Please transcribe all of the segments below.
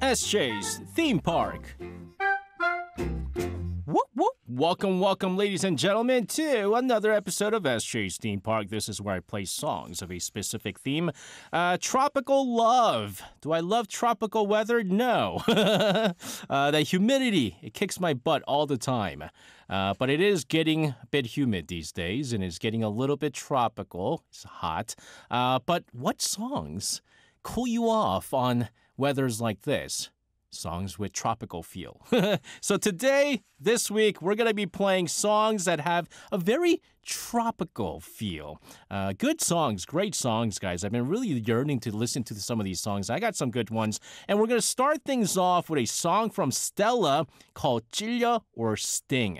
SJ's Theme Park. Whoop, whoop. Welcome, ladies and gentlemen, to another episode of SJ's Theme Park. This is where I play songs of a specific theme. Tropical love. Do I love tropical weather? No. The humidity, it kicks my butt all the time. But it is getting a bit humid these days, and it's getting a little bit tropical. It's hot. But what songs cool you off on weathers like this? Songs with tropical feel. So today, this week, we're going to be playing songs that have a very tropical feel. Good songs, great songs, guys. I've been really yearning to listen to some of these songs. I got some good ones. And we're going to start things off with a song from Stella called 찔려 or Sting.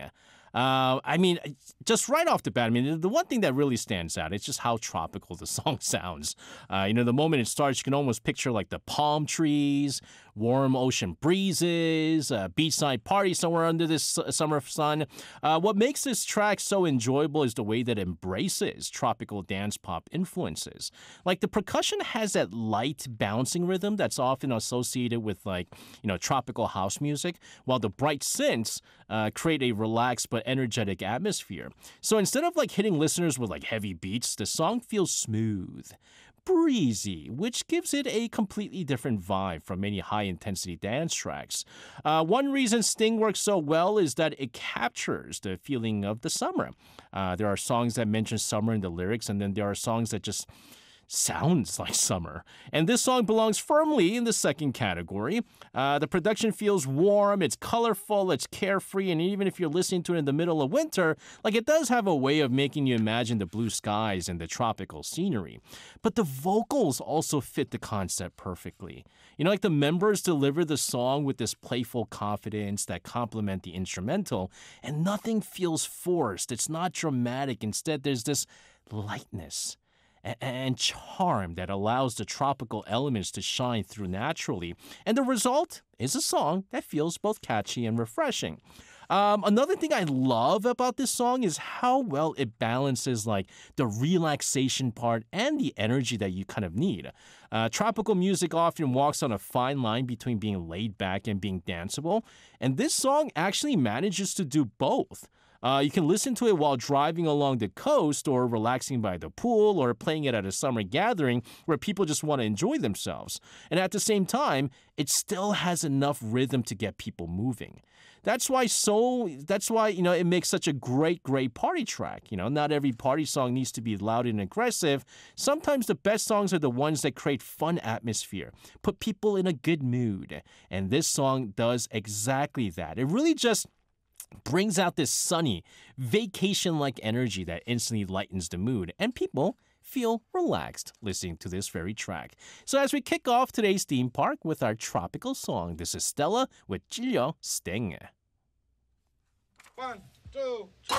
Just right off the bat, the one thing that really stands out is just how tropical the song sounds. The moment it starts, you can almost picture like the palm trees, warm ocean breezes, a beachside party somewhere under this summer sun. What makes this track so enjoyable is the way that it embraces tropical dance pop influences. Like the percussion has that light bouncing rhythm that's often associated with tropical house music, while the bright synths create a relaxed but energetic atmosphere. So instead of hitting listeners with heavy beats, the song feels smooth, breezy, which gives it a completely different vibe from many high-intensity dance tracks. One reason Sting works so well is that it captures the feeling of the summer. There are songs that mention summer in the lyrics, and then there are songs that just sounds like summer. And this song belongs firmly in the second category. The production feels warm, it's colorful, it's carefree, and even if you're listening to it in the middle of winter, it does have a way of making you imagine the blue skies and the tropical scenery. But the vocals also fit the concept perfectly. The members deliver the song with this playful confidence that complement the instrumental, and nothing feels forced. It's not dramatic. Instead, there's this lightness and charm that allows the tropical elements to shine through naturally. And the result is a song that feels both catchy and refreshing. Another thing I love about this song is how well it balances the relaxation part and the energy that you kind of need. Tropical music often walks on a fine line between being laid back and being danceable, and this song actually manages to do both. You can listen to it while driving along the coast or relaxing by the pool or playing it at a summer gathering where people just want to enjoy themselves. And at the same time, it still has enough rhythm to get people moving. That's why it makes such a great party track. Not every party song needs to be loud and aggressive. Sometimes the best songs are the ones that create fun atmosphere, put people in a good mood. And this song does exactly that. It really just brings out this sunny, vacation-like energy that instantly lightens the mood, and people feel relaxed listening to this very track. So as we kick off today's theme park with our tropical song, this is Stella with 찔려 Sting. 1, 2, 3.